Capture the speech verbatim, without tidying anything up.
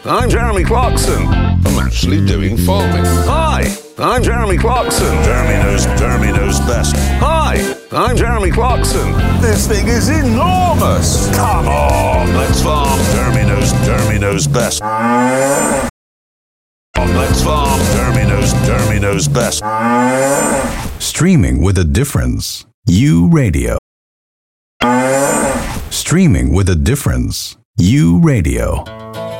I'm Jeremy Clarkson. I'm actually doing farming. Hi, I'm Jeremy Clarkson. Jeremy knows, Jeremy knows best. Hi, I'm Jeremy Clarkson. This thing is enormous. Come on, let's farm. Jeremy knows, Jeremy knows best. Let's farm. Jeremy knows, Jeremy knows best. Streaming with a difference. U Radio. Streaming with a difference. U Radio.